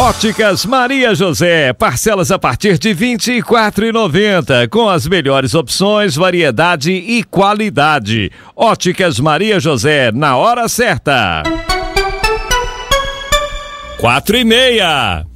Óticas Maria José, parcelas a partir de R$ 24,90, com as melhores opções, variedade e qualidade. Óticas Maria José, na hora certa. 4:30.